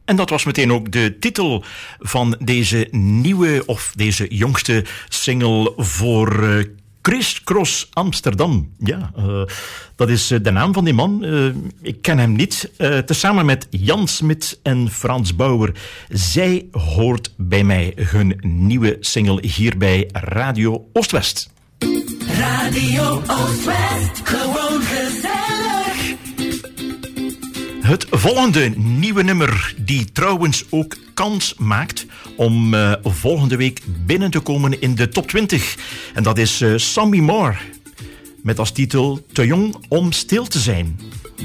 En dat was meteen ook de titel van deze nieuwe, of deze jongste single voor Chris Cross Amsterdam. Ja, dat is de naam van die man. Ik ken hem niet. Tezamen met Jan Smit en Frans Bauer. Zij hoort bij mij hun nieuwe single hier bij Radio Oost-West. Radio Oost-West, gewoon gezellig. Het volgende nieuwe nummer, die trouwens ook kans maakt om volgende week binnen te komen in de top 20. En dat is Sammy Moore, met als titel Te jong om stil te zijn.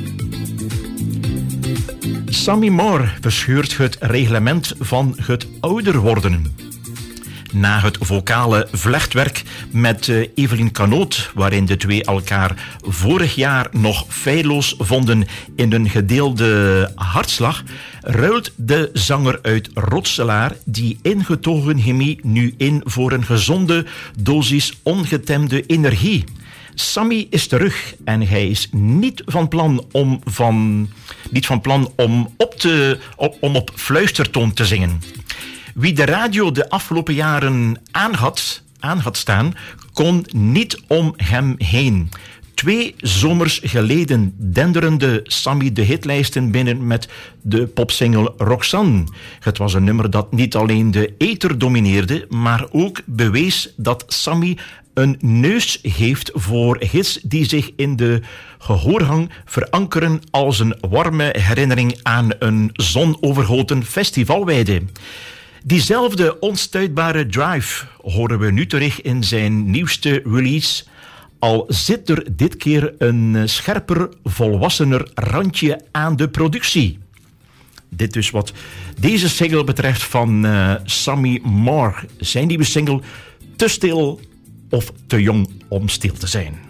Sammy Moore verscheurt het reglement van het ouder worden. Na het vocale vlechtwerk met Evelien Canoot, waarin de twee elkaar vorig jaar nog feilloos vonden in een gedeelde hartslag, ruilt de zanger uit Rotselaar die ingetogen chemie nu in voor een gezonde dosis ongetemde energie. Sammy is terug en hij is niet van plan om op fluistertoon te zingen. Wie de radio de afgelopen jaren aan had staan, kon niet om hem heen. 2 zomers geleden denderende Sammy de hitlijsten binnen met de popsingle Roxanne. Het was een nummer dat niet alleen de ether domineerde, maar ook bewees dat Sammy een neus heeft voor hits die zich in de gehoorgang verankeren als een warme herinnering aan een zonovergoten festivalweide. Diezelfde onstuitbare drive horen we nu terug in zijn nieuwste release, al zit er dit keer een scherper, volwassener randje aan de productie. Dit dus wat deze single betreft van Sammy Moore. Zijn nieuwe single Te stil of te jong om stil te zijn.